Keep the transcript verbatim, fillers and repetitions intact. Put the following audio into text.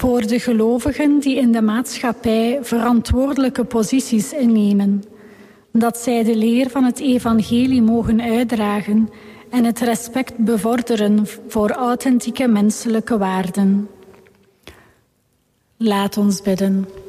voor de gelovigen die in de maatschappij verantwoordelijke posities innemen, dat zij de leer van het evangelie mogen uitdragen en het respect bevorderen voor authentieke menselijke waarden. Laat ons bidden.